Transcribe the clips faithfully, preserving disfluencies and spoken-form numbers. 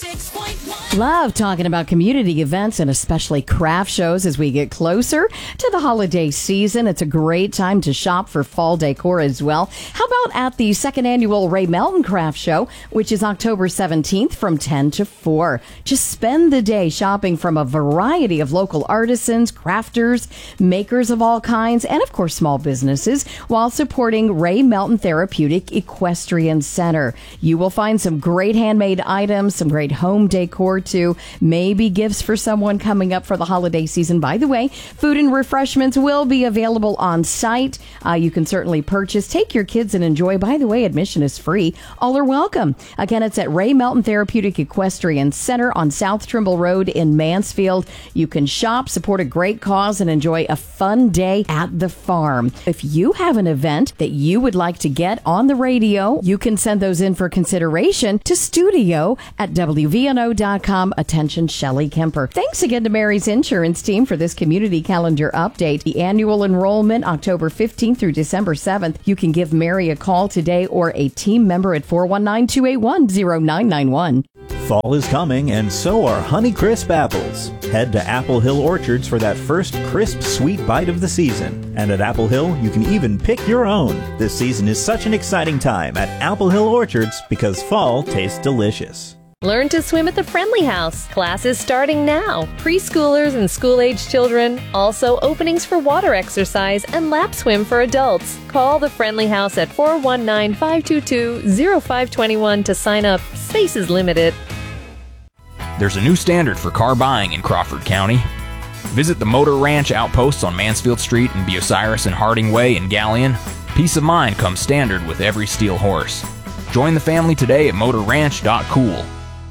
six point one. Love talking about community events and especially craft shows as we get closer to the holiday season. It's a great time to shop for fall decor as well. How about at the second annual Ray Melton Craft Show, which is October seventeenth from ten to four. Just spend the day shopping from a variety of local artisans, crafters, makers of all kinds, and of course small businesses, while supporting Ray Melton Therapeutic Equestrian Center. You will find some great handmade items, some great home decor too, maybe gifts for someone coming up for the holiday season. By the way, food and refreshments will be available on site. Uh, you can certainly purchase, take your kids and enjoy. By the way, admission is free. All are welcome. Again, it's at Ray Melton Therapeutic Equestrian Center on South Trimble Road in Mansfield. You can shop, support a great cause, and enjoy a fun day at the farm. If you have an event that you would like to get on the radio, you can send those in for consideration to studio at W V N O dot com. Attention, Shelley Kemper. Thanks again to Mary's Insurance Team for this community calendar update. The annual enrollment, October fifteenth through December seventh. You can give Mary a call today or a team member at four one nine, two eight one, zero nine nine one. Fall is coming, and so are Honeycrisp apples. Head to Apple Hill Orchards for that first crisp, sweet bite of the season. And at Apple Hill, you can even pick your own. This season is such an exciting time at Apple Hill Orchards because fall tastes delicious. Learn to swim at the Friendly House. Classes starting now. Preschoolers and school-age children. Also openings for water exercise and lap swim for adults. Call the Friendly House at four one nine, five two two, zero five two one to sign up. Space is limited. There's a new standard for car buying in Crawford County. Visit the Motor Ranch outposts on Mansfield Street and Bucyrus and Harding Way in Galleon. Peace of mind comes standard with every steel horse. Join the family today at motor ranch dot cool.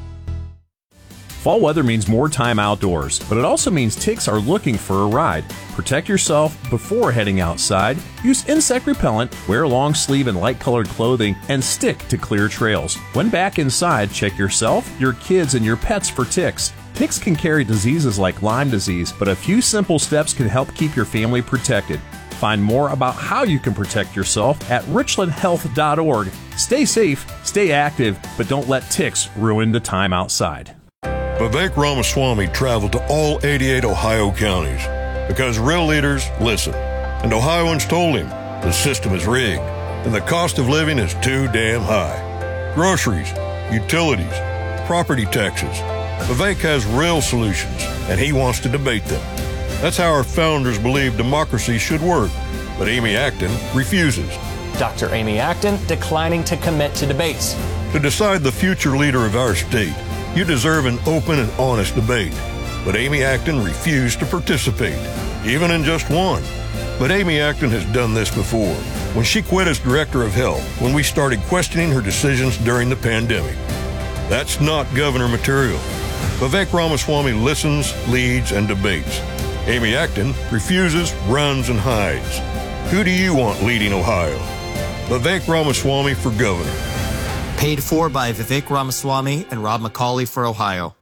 Fall weather means more time outdoors, but it also means ticks are looking for a ride. Protect yourself before heading outside. Use insect repellent, wear long sleeve and light colored clothing, and stick to clear trails. When back inside, check yourself, your kids, and your pets for ticks. Ticks can carry diseases like Lyme disease, but a few simple steps can help keep your family protected. Find more about how you can protect yourself at richland health dot org. Stay safe, stay active, but don't let ticks ruin the time outside. Vivek Ramaswamy traveled to all eighty-eight Ohio counties because real leaders listen. And Ohioans told him the system is rigged and the cost of living is too damn high. Groceries, utilities, property taxes. Vivek has real solutions and he wants to debate them. That's how our founders believed democracy should work. But Amy Acton refuses. Doctor Amy Acton declining to commit to debates. To decide the future leader of our state, you deserve an open and honest debate. But Amy Acton refused to participate, even in just one. But Amy Acton has done this before, when she quit as Director of Health, when we started questioning her decisions during the pandemic. That's not governor material. Vivek Ramaswamy listens, leads, and debates. Amy Acton refuses, runs, and hides. Who do you want leading Ohio? Vivek Ramaswamy for governor. Paid for by Vivek Ramaswamy and Rob McCauley for Ohio.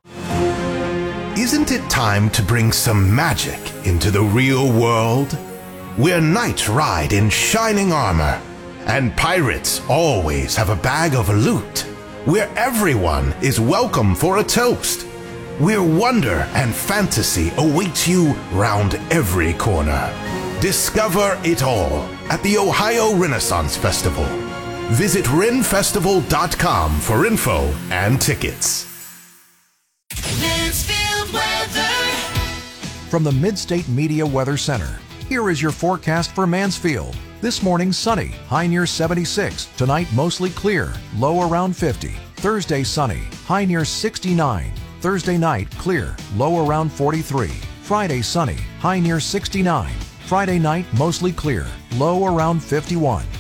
Isn't it time to bring some magic into the real world? Where knights ride in shining armor, and pirates always have a bag of loot. Where everyone is welcome for a toast. Where wonder and fantasy awaits you round every corner. Discover it all at the Ohio Renaissance Festival. Visit ren festival dot com for info and tickets. Mansfield weather. From the Midstate Media Weather Center, here is your forecast for Mansfield. This morning, sunny, high near seventy-six. Tonight, mostly clear, low around fifty. Thursday, sunny, high near sixty-nine. Thursday night, clear, low around forty-three. Friday, sunny, high near sixty-nine. Friday night, mostly clear, low around fifty-one.